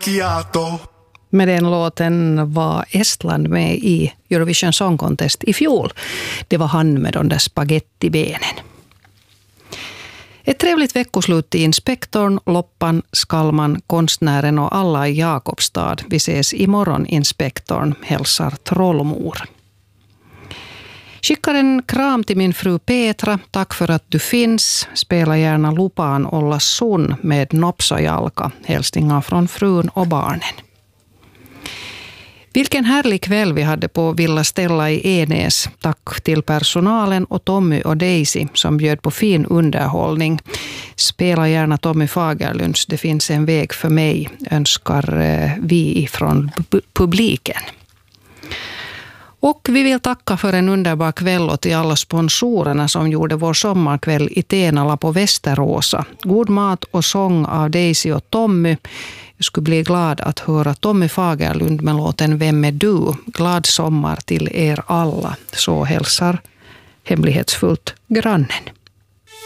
macchiato. Med den låten var Estland med i Eurovision Song Contest i fjol. Det var han med de där spagettibenen. Ett trevligt veckoslut i Inspektorn, Loppan, Skalman, Konstnären och alla i Jakobstad. Vi ses imorgon, Inspektorn, hälsar Trollmor. Skickar en kram till min fru Petra. Tack för att du finns. Spela gärna Lupaan olla sun med Nopsa Jalka. Hälsningar från frun och barnen. Vilken härlig kväll vi hade på Villa Stella i Enäs. Tack till personalen och Tommy och Daisy som bjöd på fin underhållning. Spela gärna Tommy Fagerlunds Det finns en väg för mig, önskar vi från publiken. Och vi vill tacka för en underbar kväll och till alla sponsorerna som gjorde vår sommarkväll i Tenala på Västeråsa. God mat och sång av Daisy och Tommy. Jag skulle bli glad att höra Tommy Fagerlund med låten Vem är du? Glad sommar till er alla. Så hälsar hemlighetsfullt grannen.